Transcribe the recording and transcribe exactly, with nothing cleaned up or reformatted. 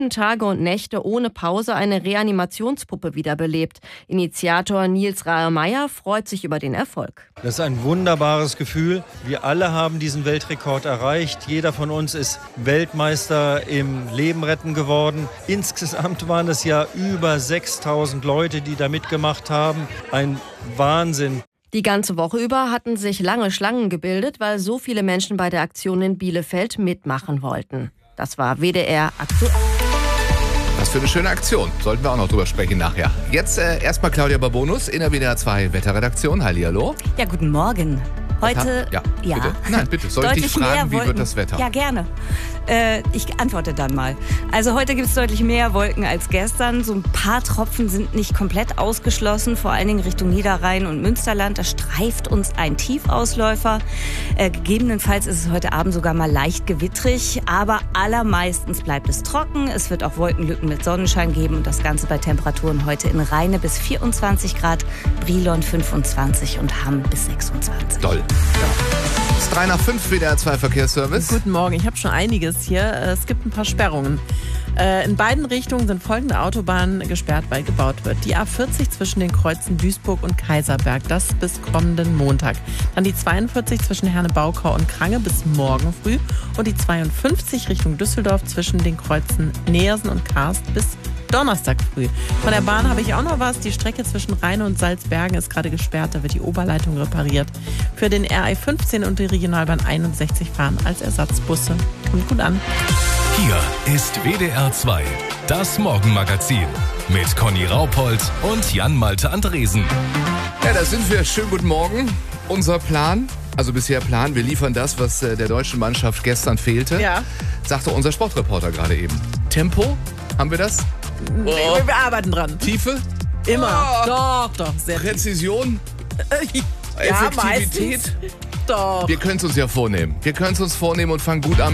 siebten Tage und Nächte ohne Pause eine Reanimationspuppe wiederbelebt. Initiator Nils Rahe-Meyer freut sich über den Erfolg. Das ist ein wunderbares Gefühl. Wir alle haben diesen Weltrekord erreicht. Jeder von uns ist Weltmeister im Leben retten geworden. Insgesamt waren es ja über sechstausend Leute, die da mitgemacht haben. Ein Wahnsinn. Die ganze Woche über hatten sich lange Schlangen gebildet, weil so viele Menschen bei der Aktion in Bielefeld mitmachen wollten. Das war W D R aktuell. Was für eine schöne Aktion. Sollten wir auch noch drüber sprechen nachher. Jetzt äh, erstmal Claudia Babonus in der W D R zwei Wetterredaktion. Hallihallo. Ja, guten Morgen. Heute, ja, ja. Bitte. Nein, bitte. Soll ich dich fragen, wie wird das Wetter? Ja, gerne. Äh, ich antworte dann mal. Also heute gibt es deutlich mehr Wolken als gestern. So ein paar Tropfen sind nicht komplett ausgeschlossen, vor allen Dingen Richtung Niederrhein und Münsterland. Da streift uns ein Tiefausläufer. Äh, gegebenenfalls ist es heute Abend sogar mal leicht gewittrig, aber allermeistens bleibt es trocken. Es wird auch Wolkenlücken mit Sonnenschein geben und das Ganze bei Temperaturen heute in Rheine bis vierundzwanzig Grad, Brilon fünfundzwanzig und Hamm bis sechsundzwanzig. Toll. Es ist drei nach fünf, W D R zwei Verkehrsservice. Guten Morgen, ich habe schon einiges hier. Es gibt ein paar Sperrungen. In beiden Richtungen sind folgende Autobahnen gesperrt, weil gebaut wird. Die A vierzig zwischen den Kreuzen Duisburg und Kaiserberg, das bis kommenden Montag. Dann die zweiundvierzig zwischen Herne-Baukau und Krange bis morgen früh. Und die zweiundfünfzig Richtung Düsseldorf zwischen den Kreuzen Neersen und Karst bis Donnerstag früh. Von der Bahn habe ich auch noch was. Die Strecke zwischen Rheine und Salzbergen ist gerade gesperrt. Da wird die Oberleitung repariert. Für den R E fünfzehn und die Regionalbahn einundsechzig fahren als Ersatzbusse. Kommt gut an. Hier ist W D R zwei, das Morgenmagazin mit Conny Raupold und Jan-Malte Andresen. Ja, da sind wir. Schönen guten Morgen. Unser Plan, also bisher Plan, wir liefern das, was äh, der deutschen Mannschaft gestern fehlte. Ja. Sagte unser Sportreporter gerade eben. Tempo, haben wir das? Oh. Wir arbeiten dran. Tiefe? Immer. Oh. Doch, doch. Sehr Präzision? Ja, Effektivität? meistens. Doch. Wir können es uns ja vornehmen. Wir können es uns vornehmen und fangen gut an.